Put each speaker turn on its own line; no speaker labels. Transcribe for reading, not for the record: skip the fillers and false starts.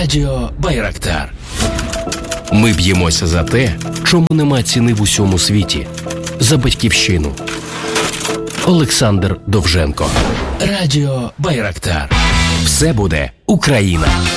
Радіо Байрактар. Ми б'ємося за те, чому нема ціни в усьому світі. За батьківщину. Олександр Довженко. Радіо Байрактар. Все буде Україна.